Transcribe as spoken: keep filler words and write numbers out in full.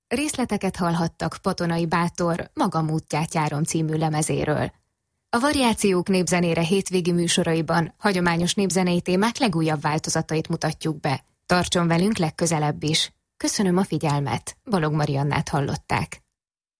Részleteket hallhattak Potonai Bátor Magam útját járom című lemezéről. A Variációk népzenére hétvégi műsoraiban hagyományos népzenei témák legújabb változatait mutatjuk be. Tartson velünk legközelebb is. Köszönöm a figyelmet, Balog Mariannát hallották.